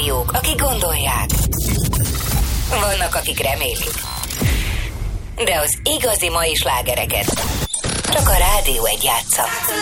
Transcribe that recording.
rádiók, akik gondolják. Vannak, akik remélik. De az igazi mai slágereket csak a Rádió 1 játsza.